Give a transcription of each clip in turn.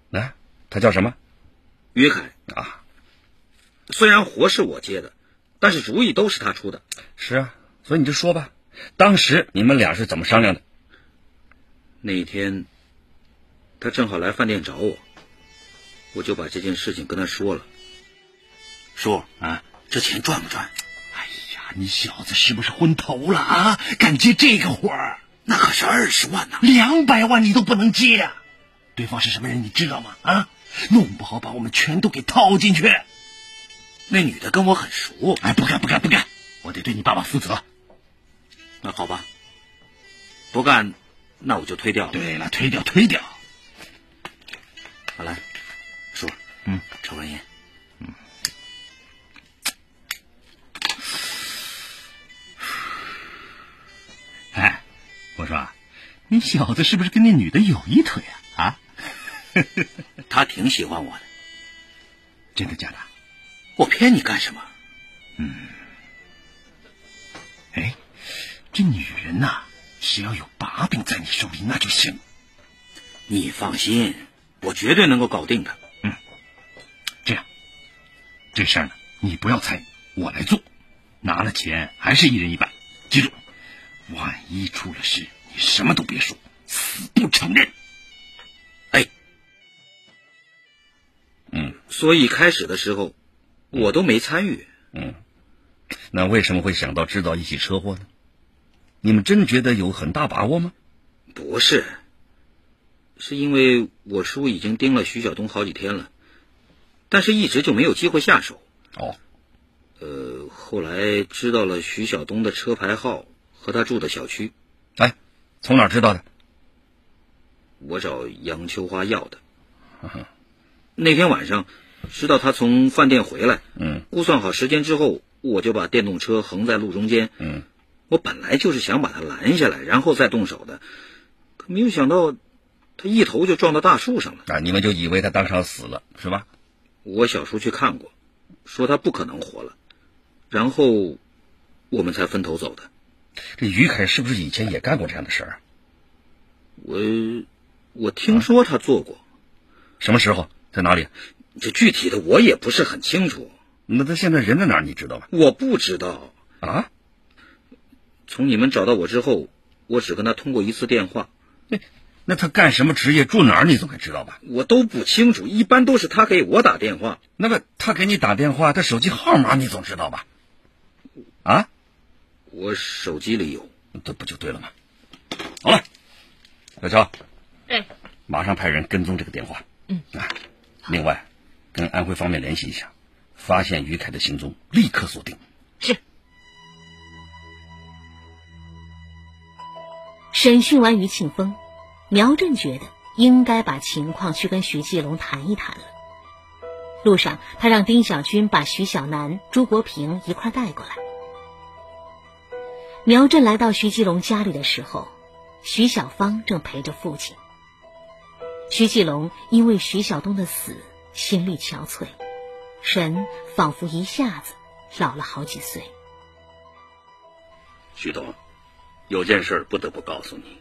啊，他叫什么？ 于凯啊。 虽然活是我接的，但是主意都是他出的。 是啊，所以你就说吧，当时你们俩是怎么商量的？ 那一天他正好来饭店找我，我就把这件事情跟他说了。叔啊，这钱赚不赚？ 哎呀，你小子是不是昏头了啊？敢接这个活儿？ 那可是20万呢 ，200万你都不能接啊！对方是什么人你知道吗？啊，弄不好把我们全都给套进去。 那女的跟我很熟。 哎，不干，我得对你爸爸负责。 那好吧，不干，那我就推掉了。 对了，推掉。 好来，叔，抽根烟。 哎，我说，你小子是不是跟那女的有一腿啊？啊？ 他挺喜欢我的。 真的假的？ 我骗你干什么？ 哎，这女人呐，只要有把柄在你手里那就行。 你放心，我绝对能够搞定她。 这样，这事儿呢，你不要猜，我来做，拿了钱还是一人一半。记住，万一出了事，你什么都别说，死不承认。 哎，所以开始的时候我都没参与。 那为什么会想到制造一起车祸呢？你们真觉得有很大把握吗？ 不是，是因为我叔已经盯了徐晓东好几天了，但是一直就没有机会下手。后来知道了徐晓东的车牌号和他住的小区。 哎，从哪儿知道的？ 我找杨秋花要的。那天晚上知道他从饭店回来，估算好时间之后，我就把电动车横在路中间。我本来就是想把他拦下来，然后再动手的，可没有想到他一头就撞到大树上了。 啊，你们就以为他当场死了是吧？ 我小叔去看过，说他不可能活了，然后我们才分头走的。 这于凯是不是以前也干过这样的事儿啊？ 我听说他做过。 什么时候？在哪里？ 这具体的我也不是很清楚。 那他现在人在哪儿？你知道吗？ 我不知道啊。 从你们找到我之后，我只跟他通过一次电话。 那他干什么职业，住哪儿，你总该知道吧？ 我都不清楚，一般都是他给我打电话。 那么他给你打电话，他手机号码你总知道吧？啊？ 我手机里有。 这不就对了吗？好了，小乔， 哎， 马上派人跟踪这个电话。另外，跟安徽方面联系一下，发现于凯的行踪，立刻锁定。 是。审讯完于庆丰，苗振觉得应该把情况去跟徐继龙谈一谈了。路上，他让丁小军把徐小楠、朱国平一块带过来。苗振来到徐继龙家里的时候，徐小芳正陪着父亲。徐继龙因为徐晓东的死心力憔悴，人仿佛一下子老了好几岁。 徐东，有件事不得不告诉你。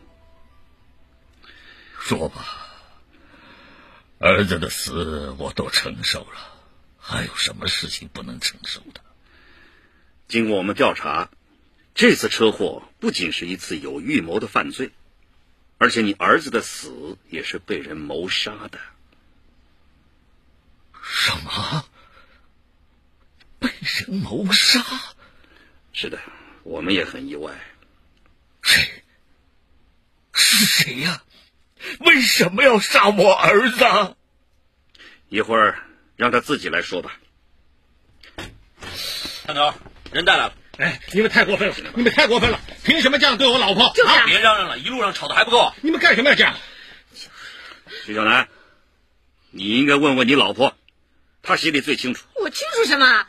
说吧，儿子的死我都承受了，还有什么事情不能承受的？ 经过我们调查，这次车祸不仅是一次有预谋的犯罪，而且你儿子的死也是被人谋杀的。 什么？被人谋杀？ 是的，我们也很意外。 谁？是谁呀？为什么要杀我儿子？ 一会儿让他自己来说吧。 探头，人带来了。 哎，你们太过分了！你们太过分了！凭什么这样对我老婆？ 就是啊！别嚷嚷了，一路上吵得还不够。 你们干什么要这样？ 徐小楠，你应该问问你老婆，她心里最清楚。 我清楚什么？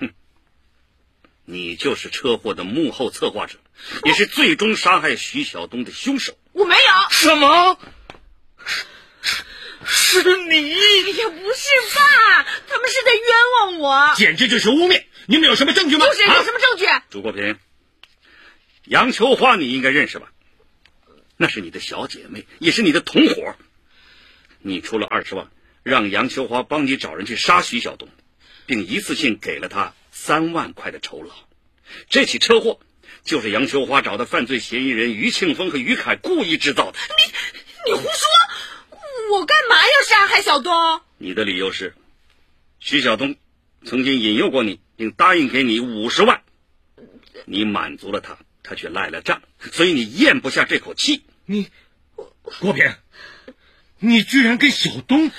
你就是车祸的幕后策划者，也是最终杀害徐晓东的凶手。 我没有。 什么？是你？ 哎呀，不是吧？他们是在冤枉我， 简直就是污蔑！你们有什么证据吗？ 就是，有什么证据？ 朱国平，杨秋花你应该认识吧？那是你的小姐妹，也是你的同伙。你出了20万， 让杨秋花帮你找人去杀徐晓东，并一次性给了他3万块的酬劳。这起车祸就是杨秋花找的犯罪嫌疑人于庆峰和于凯故意制造的。 你胡说！我干嘛要杀害小东？ 你的理由是，徐晓东曾经引诱过你，并答应给你50万，你满足了他，他却赖了账，所以你咽不下这口气。 郭平，你居然跟小东……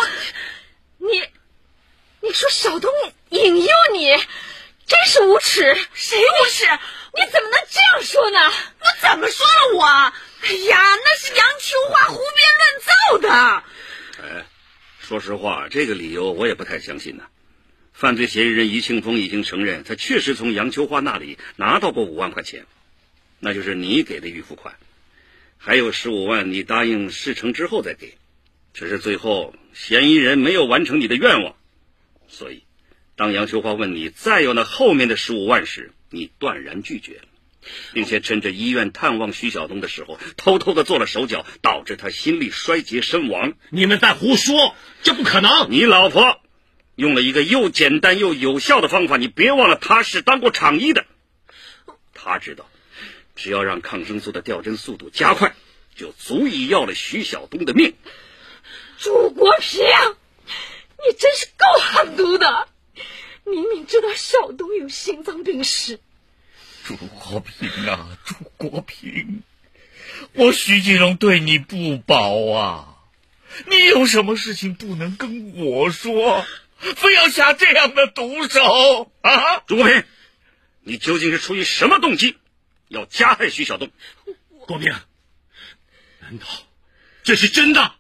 你说小东引诱你，真是无耻！谁无耻？你怎么能这样说呢？我怎么说了我？哎呀，那是杨秋花胡编乱造的。 说实话，这个理由我也不太相信呢。犯罪嫌疑人于庆峰已经承认，他确实从杨秋花那里拿到过5万块钱，那就是你给的预付款，还有15万你答应事成之后再给，只是最后嫌疑人没有完成你的愿望，所以当杨秋花问你再有那后面的15万时，你断然拒绝了，并且趁着医院探望徐晓东的时候偷偷的做了手脚，导致他心力衰竭身亡。 你们在胡说，这不可能！ 你老婆用了一个又简单又有效的方法，你别忘了她是当过厂医的，她知道只要让抗生素的掉针速度加快，就足以要了徐晓东的命。 朱国平，你真是够狠毒的！明明知道小东有心脏病史。 朱国平啊，朱国平，我徐继荣对你不薄啊，你有什么事情不能跟我说，非要下这样的毒手啊？ 朱国平，你究竟是出于什么动机要加害徐晓东？ 郭平，难道这是真的？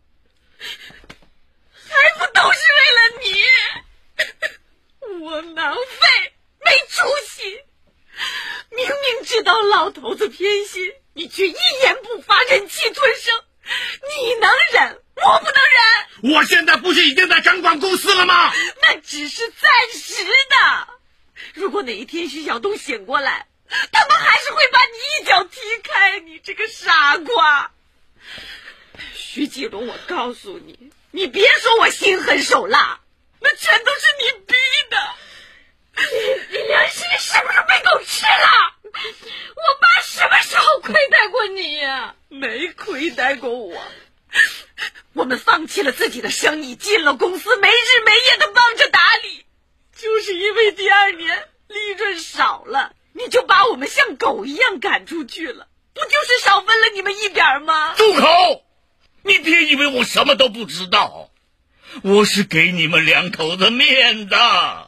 还不都是为了你？窝囊废，没出息！明明知道老头子偏心，你却一言不发，忍气吞声。你能忍，我不能忍。 我现在不是已经在掌管公司了吗？ 那只是暂时的。如果哪一天徐晓东醒过来，他们还是会把你一脚踢开，你这个傻瓜。徐继荣，我告诉你，你别说我心狠手辣，那全都是你逼的。你良心是不是被狗吃了？我爸什么时候亏待过你呀？没亏待过我。我们放弃了自己的生意，进了公司，没日没夜的帮着打理，就是因为第2年利润少了，你就把我们像狗一样赶出去了，不就是少分了你们一点吗？ 住口！你别以为我什么都不知道，我是给你们2口子面子，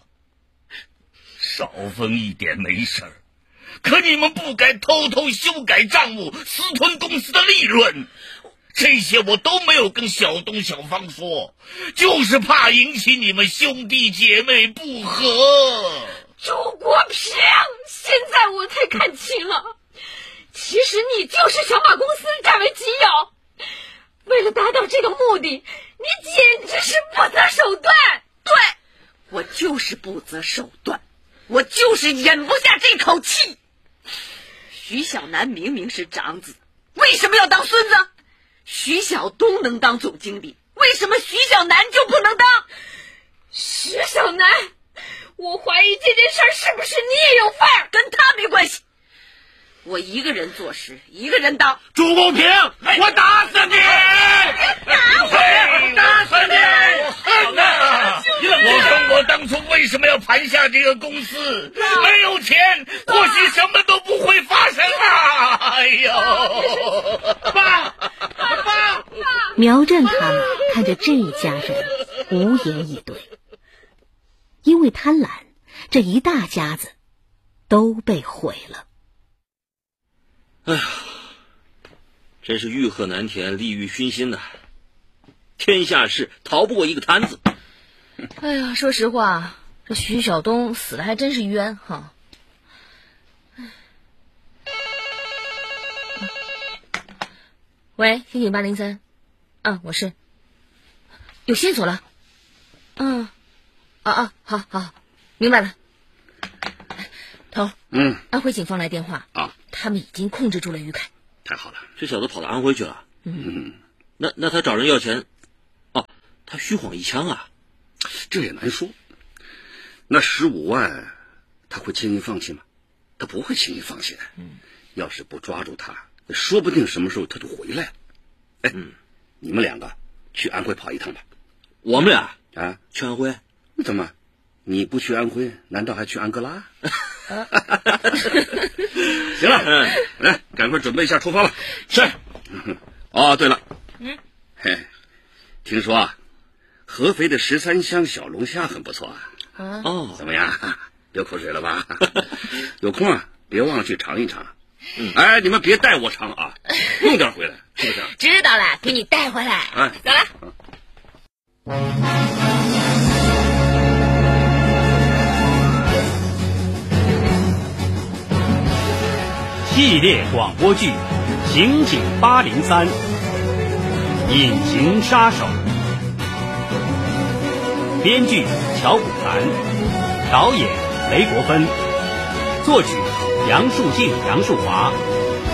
少分一点没事儿，可你们不该偷偷修改账目，私吞公司的利润。这些我都没有跟小东小芳说，就是怕引起你们兄弟姐妹不和。 朱国平，现在我才看清了，其实你就是想把公司占为己有。为了达到这个目的，你简直是不择手段。对，我就是不择手段，我就是忍不下这口气。徐小南明明是长子，为什么要当孙子？徐晓东能当总经理，为什么徐小南就不能当？徐小南，我怀疑这件事儿是不是你也有份儿？跟他没关系，我一个人做事，一个人当。 朱公平，我打死你！ 打我！ 打死你！我说我当初为什么要盘下这个公司？没有钱，或许什么都不会发生啊！哎呦， 爸！ 苗振他们看着这一家人无言以对，因为贪婪，这一大家子都被毁了。 哎呀，真是欲壑难填，利欲熏心呐！天下事逃不过一个贪字。 哎呀，说实话，这徐晓东死的还真是冤哈。喂，刑警803，我是，有线索了。好，明白了。头，安徽警方来电话啊， 他们已经控制住了于凯。 太好了，这小子跑到安徽去了。那他找人要钱，他他虚晃一枪啊？ 这也难说。那15万，他会轻易放弃吗？他不会轻易放弃的。要是不抓住他，说不定什么时候他就回来了。哎，你们2个去安徽跑一趟吧。 我们俩啊， 去安徽？ 怎么？你不去安徽，难道还去安哥拉？行了，来，赶快准备一下出发吧。 是。 哦，对了，嘿，听说啊，合肥的13香小龙虾很不错啊。 哦， 怎么样？流口水了吧？有空啊，别忘了去尝一尝。哎，你们别带我尝啊，弄点回来，是不是？ 知道了，给你带回来。 哎， 走了。 系列广播剧《刑警803》隐形杀手，编剧乔古谈，导演雷国芬，作曲杨树静、杨树华，